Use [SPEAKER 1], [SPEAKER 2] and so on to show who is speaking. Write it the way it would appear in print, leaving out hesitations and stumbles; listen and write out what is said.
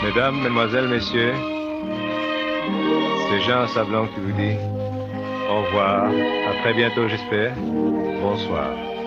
[SPEAKER 1] Mesdames, mesdemoiselles, messieurs, c'est Jean Sablon qui vous dit au revoir, à très bientôt j'espère, bonsoir.